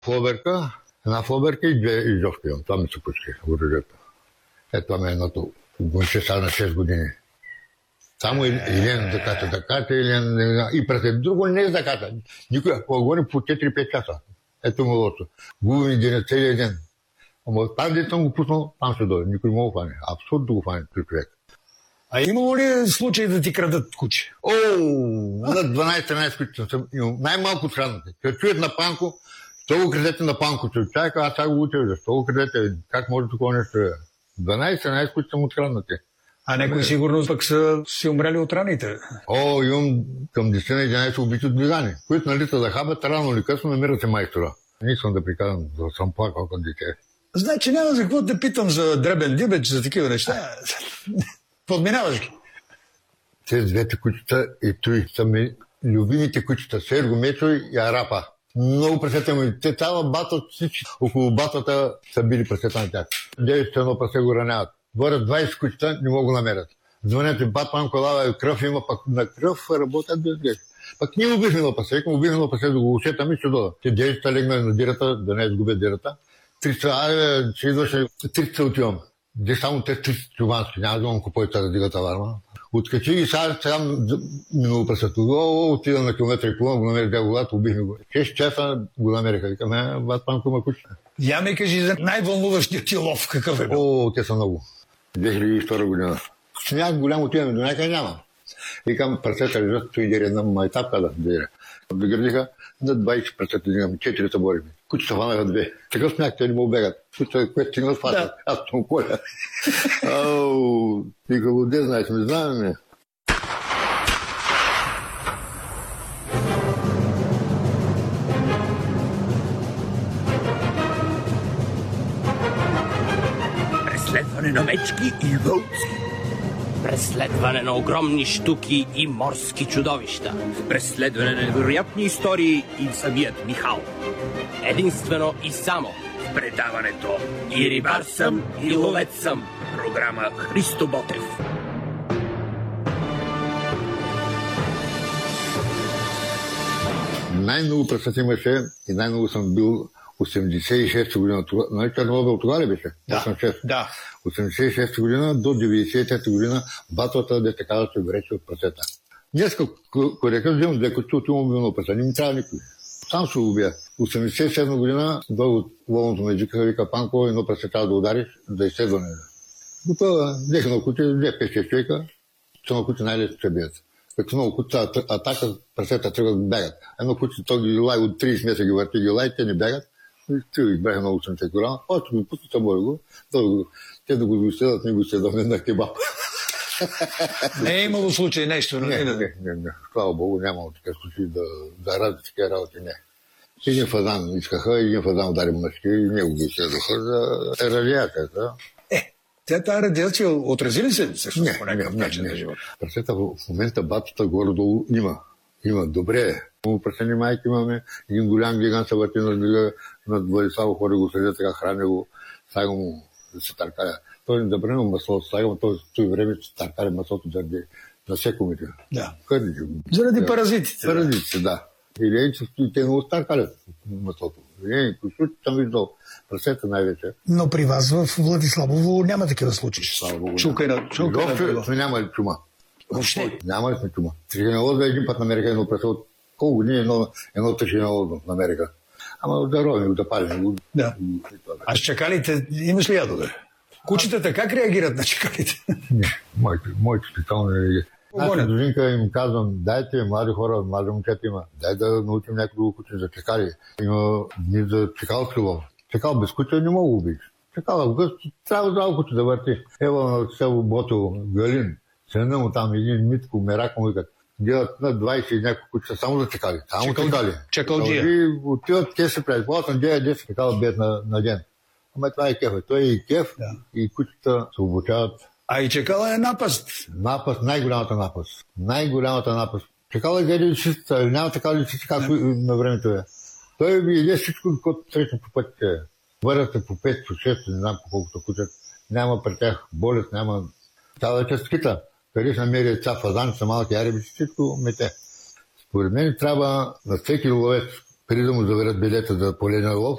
флоберка, една флоберка и две изжовки имам. Това ми се почти оръжията. Ето това ми е едното гонче сега на 6 години. Само Илен да ката, Илен и пред друго не е да ката. Никой, ако гони по 4-5 часа. Ето му лото. Губи ми деня целият ден. Ама тази ден съм го пуснал, там ще дойде. Никой не мога го фане. Абсолютно да го фане при човек. А имало ли случай да ти крадат куче? О, на 12-13 куче съм имал. Най-малко откраднати. Като чуят на Панко, що го крадете на Панко? Чайка, аз сега го уча. Защо го крадете? Как може такова нещо? 12-13 куче съм откраднати. А някои сигурно пък са си умрели от раните. О, имам към 10-11 убити от двигани, които налита да хабят, рано или късно намират се майстора. Не искам да приказвам, да съм плакал към дете. Значи няма за какво да питам за дребен дибеч, за такива неща. Подминаваш ги. Тези двете кучета и той са ми любимите кучета. Серго Мечо и Арапа. Много прасета ми. Те цяла бата, всички около батата са били прасета на тях. 9 прасе го раняват. Говорят 20 кучета, не могат да намерят. Звънете бат, Панко лава, кръв има, пък на кръв работят без грех. Пък ние убихме на пасе, убихме на пасе да го усетам и ще дода. Те 9 легнали на дирата, да не изгубят дирата. 300, ще идваше, 300 отивам. Де само те 300 чувански, няма да имам купойта да дигат аларма. Откачи и сега минало пресето. Отидам на километра и половина, го намерих дяволата, убихме го. 6 часа го намериха. Викаме, бат Панко има кучета. Я ми кажи за най-вълнуващия ти лов, какъв е? О, те са много. 2002 година. Сняг голям отиваме, до някъде няма. Викам, прасета лежат, той иде една майтапка да дире. Да градиха на 20 прасета, дигам, 4 събори. Кучета хванаха 2. Такъв сняг, те не му бегат. Кучета, което стигнат фата. Аз съм коля. Ау, вика го, де знаеш, не знаем. Преследване на мечки и вълци. Преследване на огромни щуки и морски чудовища. Преследване на невероятни истории и самият Михал. Единствено и само в предаването И рибар съм, и ловец съм. Програма Христо Ботев. Най-много прасета имаше и най-много съм бил 86-та година. Нали Чернобил тогава ли беше? Да. 86. Да. 86-та година до 93-та година батвата, де така да се врече от прасета. Днеска, корека, взимам 2 кучета, отивам убивам прасета. Не ми трябва никой. Сам се убия. 87 година дойде от ловното меджика, вика Панко, едно прасета да удариш, да изследване. Готова, взех на куче, 2-5-6 човека, че на куче най-лесно се бият. Като много кучета атака, прасета тръгват да бягат. Едно куче, то ги лай от 30 метра ги върти, ги лай, те не бягат. Те избраха на 80 кг, още го пуснат, събори го, те да го изследват, ние го изследваме на кебаб. Не е имало случай нещо? Не. Слава Богу, нямало такива случаи да радят такива работи, не. Един фазан искаха, един фазан удари мъжки и ние го изследваха за радиацията. Тази радиация отрази ли се също по някакъв начин на живота? Прасета в момента батата горе-долу има. Добре. Прасени майки имаме. Един голям гигант се върти над Владиславо, хора го следят, така храня го, сага му да се търкаля. Той не забранил маслото, сага му той време се търкаля маслото заради насекомите. Да. Заради паразитите. Паразитите, да. Или те много търкалят маслото. Съм виждал прасета най-вече. Но при вас в Владиславово няма такива случаи. Чука няма ли чума? Въобще? Няма ли сме чума? Трихинелоза един път намериха едно пресе от колко години едно трихинелоза намериха. Ама да ровим, да палим. Да. А с чакалите имаш ли ядове? Кучетата как реагират на чакалите? Не, моите специално не реагират. Аз дружинка им казвам, дайте, млади хора, млади момчета има, дай да научим някой друго куче за чакали. Има дни за чакалски лов. Чакал без куче не мога да убиш. Чакала, трябва здраво куче да върти. Ева на село Ботево, Галин, сена му там един Митко, Мерак му викат. Делат на 20 и няколко кучета само за чакали. Само чакали. Чакалджия. И отиват, те се правят. Когато съм 9-10 чакала бият на ден. Ама това е кеф. Той е и кеф, и кучета се обучават. А и чакала е напаст. Напаст, най-голямата напаст. Най-голямата напаст. Чакала е гледа личицата, няма така личица, както на времето е. Той ви еде всичко, което срещна по пътите. Вървате по 5, по 6, не знам по колкото кучат. Няма при тях болест, няма... Тя вече скита. Къде се намери ця фазан, са малки яреби, всичко мете. Според мен трябва на всеки ловец, преди да му заверят билета за полезен лов,